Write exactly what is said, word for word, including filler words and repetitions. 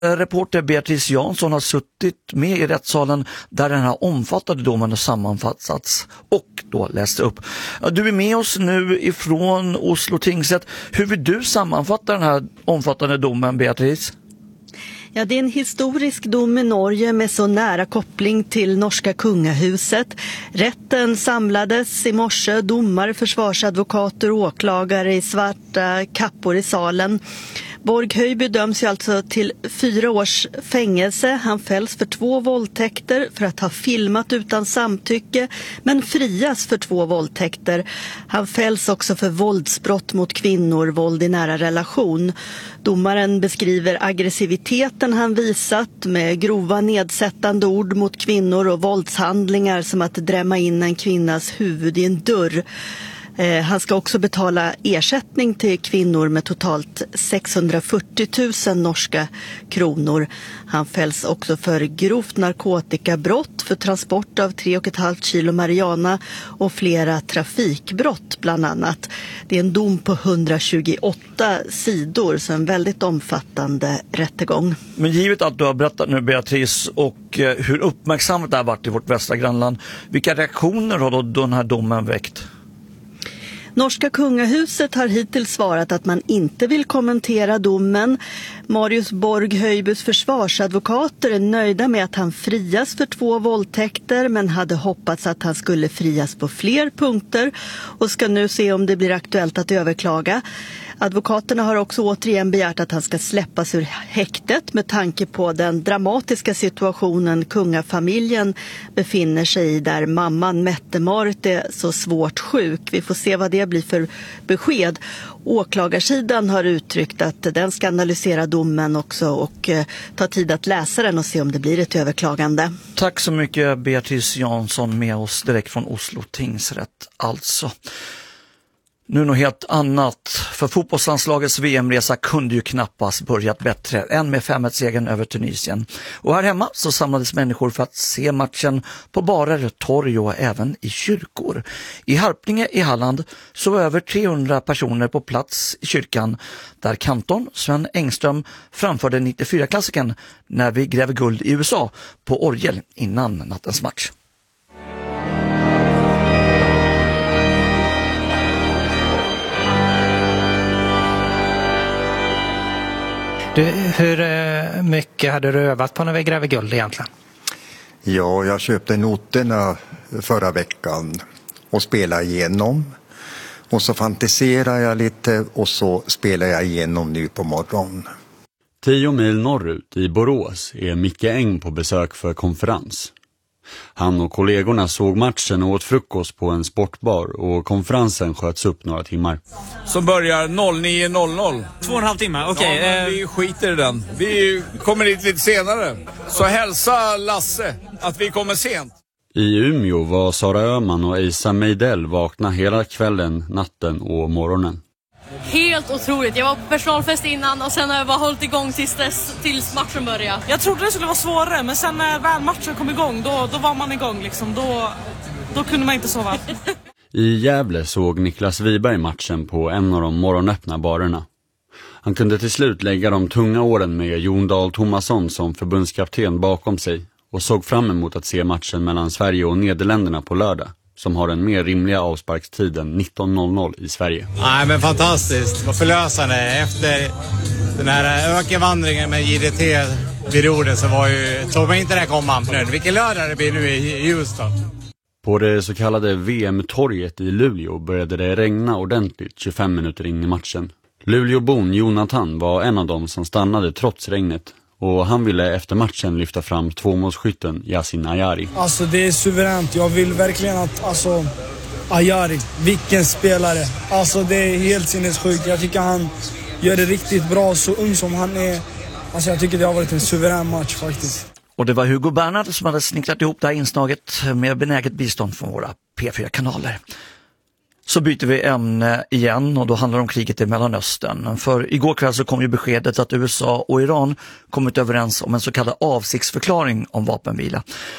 Reporter Beatrice Jansson har suttit med i rättssalen där den här omfattande domen har sammanfattats och då läst upp. Du är med oss nu ifrån Oslo tingsrätt. Hur vill du sammanfatta den här omfattande domen, Beatrice? Ja, det är en historisk dom i Norge med så nära koppling till norska kungahuset. Rätten samlades i morse, domare, försvarsadvokater och åklagare i svarta kappor i salen. Borg Höjby döms ju alltså till fyra års fängelse. Han fälls för två våldtäkter för att ha filmat utan samtycke, men frias för två våldtäkter. Han fälls också för våldsbrott mot kvinnor, våld i nära relation. Domaren beskriver aggressiviteten han visat med grova nedsättande ord mot kvinnor och våldshandlingar som att drämma in en kvinnas huvud i en dörr. Han ska också betala ersättning till kvinnor med totalt sexhundrafyrtio tusen norska kronor. Han fälls också för grovt narkotikabrott, för transport av tre och ett halvt kilo marijuana och flera trafikbrott bland annat. Det är en dom på hundratjugoåtta sidor, så en väldigt omfattande rättegång. Men givet att du har berättat nu, Beatrice, och hur uppmärksammat det har varit i vårt västra grannland, vilka reaktioner har då den här domen väckt? Norska kungahuset har hittills svarat att man inte vill kommentera domen. Marius Borg Höjbys försvarsadvokater är nöjda med att han frias för två våldtäkter, men hade hoppats att han skulle frias på fler punkter och ska nu se om det blir aktuellt att överklaga. Advokaterna har också återigen begärt att han ska släppas ur häktet med tanke på den dramatiska situationen kungafamiljen befinner sig i, där mamman Mette-Marit är så svårt sjuk. Vi får se vad det blir för besked. Åklagarsidan har uttryckt att den ska analysera domen också och eh, ta tid att läsa den och se om det blir ett överklagande. Tack så mycket, Beatrice Jansson, med oss direkt från Oslo tingsrätt alltså. Nu något helt annat, för fotbollslandslagets V M-resa kunde ju knappast börjat bättre än med fem ett segern över Tunisien. Och här hemma så samlades människor för att se matchen på barer, torg och även i kyrkor. I Harplinge i Halland så var över trehundra personer på plats i kyrkan där kantorn Sven Engström framförde nittiofyra-klassikern När vi gräver guld i U S A på orgel innan nattens match. Du, hur mycket hade du övat på När vi gräver guld egentligen? Ja, jag köpte noterna förra veckan och spelade igenom. Och så fantiserade jag lite och så spelade jag igenom nu på morgonen. Tio mil norrut i Borås är Micke Eng på besök för konferens. Han och kollegorna såg matchen och åt frukost på en sportbar och konferensen sköts upp några timmar. Som börjar nio noll noll. Två och en halv timme, okej. Okay. Ja, vi skiter i den. Vi kommer dit lite senare. Så hälsa Lasse att vi kommer sent. I Umeå var Sara Öhman och Isa Meidell vakna hela kvällen, natten och morgonen. Helt otroligt. Jag var på personalfest innan och sen har jag bara hållit igång tills, dess, tills matchen började. Jag trodde det skulle vara svårare, men sen när väl matchen kom igång, då, då var man igång liksom. Då, då kunde man inte sova. I Gävle såg Niklas Wiberg matchen på en av de morgonöppna barerna. Han kunde till slut lägga de tunga åren med Jon Dahl Tomasson som förbundskapten bakom sig och såg fram emot att se matchen mellan Sverige och Nederländerna på lördag, som har den mer rimliga avsparkstiden nitton noll noll i Sverige. Nej, men fantastiskt. Vad förlösande. Efter den här ökenvandringen med J D T vid rodret så var ju, såg man inte det komma. Vilken lördag det blir nu i Houston. På det så kallade V M-torget i Luleå började det regna ordentligt tjugofem minuter in i matchen. Luleåbon Jonathan var en av dem som stannade trots regnet. Och han ville efter matchen lyfta fram tvåmålsskytten Yasin Ayari. Alltså det är suveränt. Jag vill verkligen att, alltså, Ayari, vilken spelare. Alltså det är helt sinnessjukt. Jag tycker han gör det riktigt bra, så ung som han är. Alltså jag tycker det har varit en suverän match faktiskt. Och det var Hugo Bernhard som hade snickrat ihop det här inslaget med benäget bistånd från våra P fyra-kanaler. Så byter vi ämne igen och då handlar det om kriget i Mellanöstern. För igår kväll så kom ju beskedet att U S A och Iran kommit överens om en så kallad avsiktsförklaring om vapenvila.